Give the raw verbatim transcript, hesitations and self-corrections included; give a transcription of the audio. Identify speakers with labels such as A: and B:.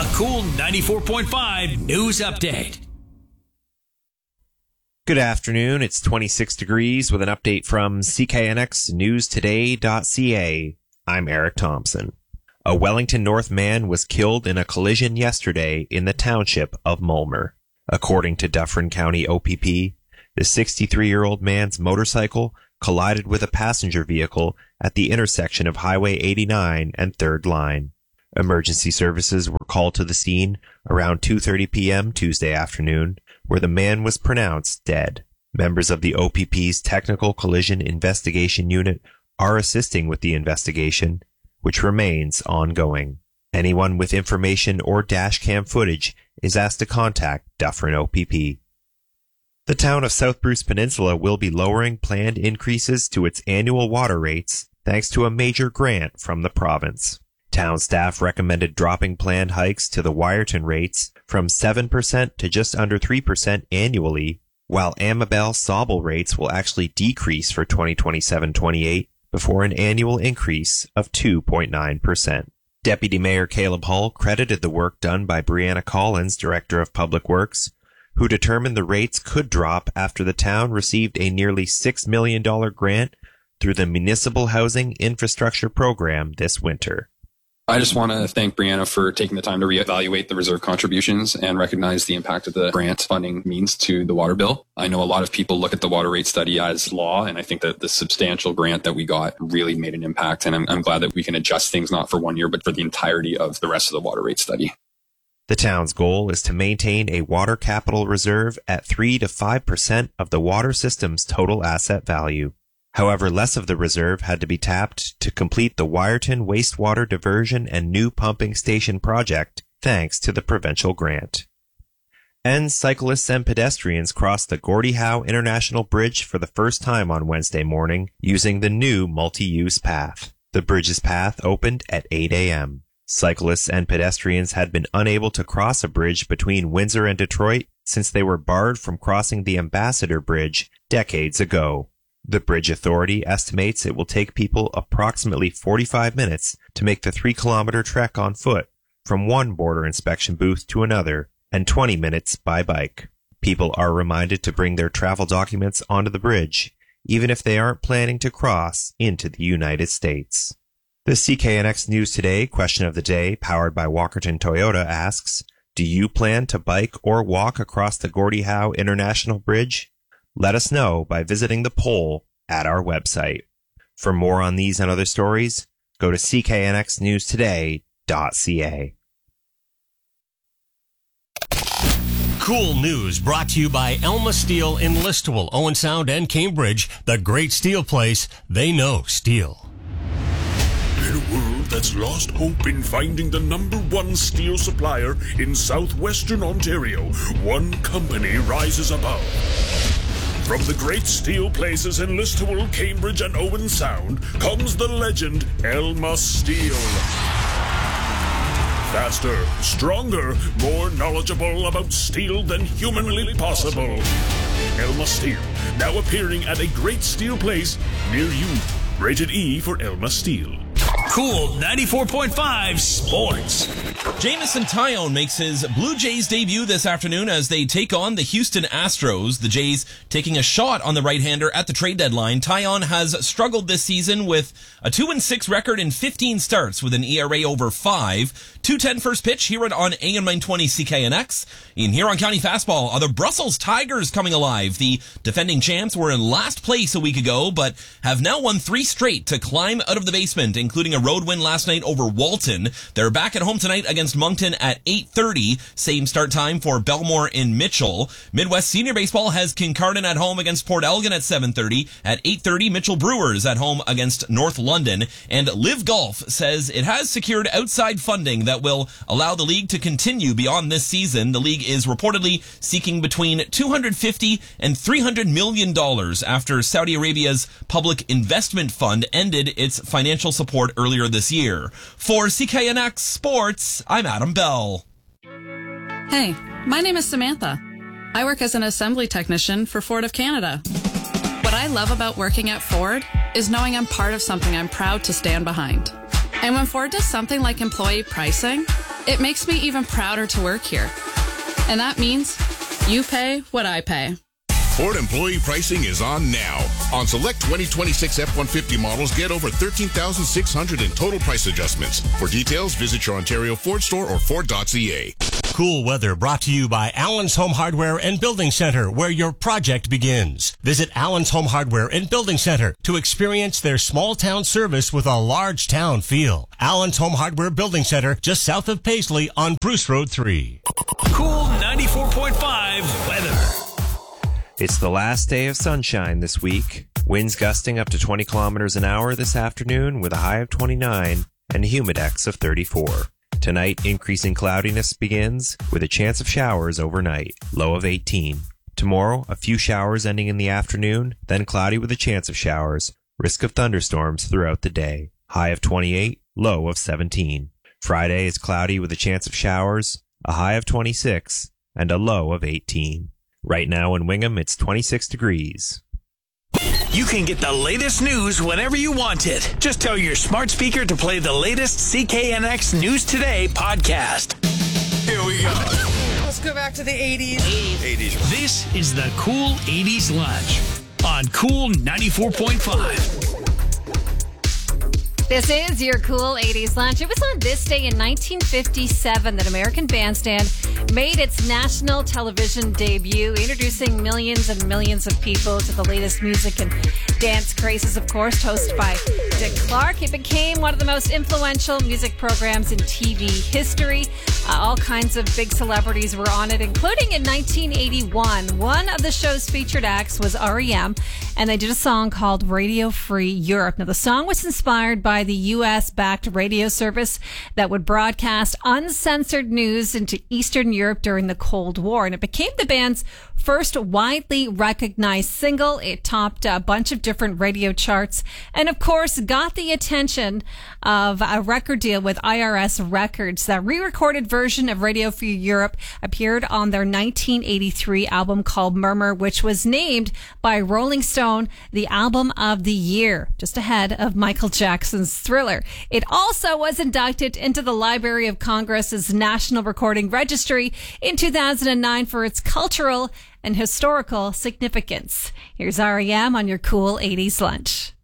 A: A Cool ninety-four point five news update.
B: Good afternoon. It's twenty-six degrees with an update from C K N X News Today dot C A. I'm Eric Thompson. A Wellington North man was killed in a collision yesterday in the township of Mulmer. According to Dufferin County O P P, the sixty-three-year-old man's motorcycle collided with a passenger vehicle at the intersection of Highway eighty-nine and third Line. Emergency services were called to the scene around two thirty p.m. Tuesday afternoon, where the man was pronounced dead. Members of the O P P's Technical Collision Investigation Unit are assisting with the investigation, which remains ongoing. Anyone with information or dashcam footage is asked to contact Dufferin O P P. The town of South Bruce Peninsula will be lowering planned increases to its annual water rates thanks to a major grant from the province. Town staff recommended dropping planned hikes to the Wyerton rates from seven percent to just under three percent annually, while Amabel Sauble rates will actually decrease for twenty twenty-seven twenty-eight before an annual increase of two point nine percent. Deputy Mayor Caleb Hull credited the work done by Brianna Collins, Director of Public Works, who determined the rates could drop after the town received a nearly six million dollars grant through the Municipal Housing Infrastructure Program this winter.
C: I just want to thank Brianna for taking the time to reevaluate the reserve contributions and recognize the impact of the grant funding means to the water bill. I know a lot of people look at the water rate study as law, and I think that the substantial grant that we got really made an impact, and I'm, I'm glad that we can adjust things not for one year, but for the entirety of the rest of the water rate study.
B: The town's goal is to maintain a water capital reserve at three to five percent of the water system's total asset value. However, less of the reserve had to be tapped to complete the Wyerton wastewater diversion and new pumping station project, thanks to the provincial grant. And cyclists and pedestrians crossed the Gordie Howe International Bridge for the first time on Wednesday morning using the new multi-use path. The bridge's path opened at eight a.m. Cyclists and pedestrians had been unable to cross a bridge between Windsor and Detroit since they were barred from crossing the Ambassador Bridge decades ago. The Bridge Authority estimates it will take people approximately forty-five minutes to make the three-kilometer trek on foot from one border inspection booth to another, and twenty minutes by bike. People are reminded to bring their travel documents onto the bridge, even if they aren't planning to cross into the United States. The C K N X News Today question of the day, powered by Walkerton Toyota, asks, do you plan to bike or walk across the Gordie Howe International Bridge? Let us know by visiting the poll at our website. For more on these and other stories, go to C K N X News Today dot C A.
A: Cool news brought to you by Elma Steel in Listowel, Owen Sound, and Cambridge. The great steel place. They know steel.
D: In a world that's lost hope in finding the number one steel supplier in southwestern Ontario, one company rises above. From the great steel places in Listowel, Cambridge, and Owen Sound comes the legend Elma Steel. Faster, stronger, more knowledgeable about steel than humanly possible. Elma Steel, now appearing at a great steel place near you. Rated E for Elma Steel.
A: Cool ninety-four point five Sports.
E: Jameson Taillon makes his Blue Jays debut this afternoon as they take on the Houston Astros. The Jays taking a shot on the right-hander at the trade deadline. Taillon has struggled this season with a two and six record in fifteen starts with an E R A over five. two ten first pitch here on A M nine twenty C K N X. In Huron County Fastball, are the Brussels Tigers coming alive? The defending champs were in last place a week ago, but have now won three straight to climb out of the basement, including a road win last night over Walton. They're back at home tonight against Moncton at eight thirty. Same start time for Belmore in Mitchell. Midwest Senior Baseball has Kincardine at home against Port Elgin at seven thirty. At eight thirty, Mitchell Brewers at home against North London. And Live Golf says it has secured outside funding that will allow the league to continue beyond this season. The league is reportedly seeking between two hundred fifty and three hundred million dollars after Saudi Arabia's Public Investment Fund ended its financial support earlier this year. For C K N X Sports, I'm Adam Bell.
F: Hey, my name is Samantha. I work as an assembly technician for Ford of Canada. What I love about working at Ford is knowing I'm part of something I'm proud to stand behind. And when Ford does something like employee pricing, It makes me even prouder to work here. And that means you pay what I pay.
G: Ford employee pricing is on now. On select twenty twenty-six F one fifty models, get over thirteen thousand six hundred dollars in total price adjustments. For details, visit your Ontario Ford store or Ford dot C A.
A: Cool weather brought to you by Allen's Home Hardware and Building Center, where your project begins. Visit Allen's Home Hardware and Building Center to experience their small town service with a large town feel. Allen's Home Hardware Building Center, just south of Paisley on Bruce Road three.
H: Cool ninety-four point five weather.
B: It's the last day of sunshine this week. Winds gusting up to twenty kilometers an hour this afternoon with a high of twenty-nine and a humidex of thirty-four. Tonight, increasing cloudiness begins with a chance of showers overnight, low of eighteen. Tomorrow, a few showers ending in the afternoon, then cloudy with a chance of showers, risk of thunderstorms throughout the day, high of twenty-eight, low of seventeen. Friday is cloudy with a chance of showers, a high of twenty-six, and a low of eighteen. Right now in Wingham, it's twenty-six degrees.
H: You can get the latest news whenever you want it. Just tell your smart speaker to play the latest C K N X News Today podcast.
I: Here we go. Let's go back to the eighties.
H: eighties. This is the Cool eighties Lunch on Cool ninety-four point five.
J: This is your Cool eighties Lunch. It was on this day in nineteen fifty-seven that American Bandstand made its national television debut, introducing millions and millions of people to the latest music and dance crazes, of course, hosted by Dick Clark. It became one of the most influential music programs in T V history. Uh, all kinds of big celebrities were on it, including in nineteen eighty-one. One of the show's featured acts was R E M, and they did a song called Radio Free Europe. Now, the song was inspired by the U S-backed radio service that would broadcast uncensored news into Eastern Europe during the Cold War, and it became the band's first widely recognized single. It topped a bunch of different radio charts and, of course, got the attention of a record deal with I R S Records. That re-recorded version of Radio Free Europe appeared on their nineteen eighty-three album called Murmur, which was named by Rolling Stone the album of the year, just ahead of Michael Jackson's Thriller. It also was inducted into the Library of Congress's National Recording Registry in two thousand nine for its cultural and historical significance. Here's R E M on your Cool eighties Lunch.